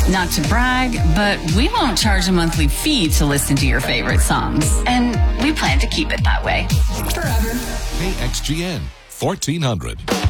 Not to brag, but we won't charge a monthly fee to listen to your favorite songs. And we plan to keep it that way. Forever. KXGN 1400.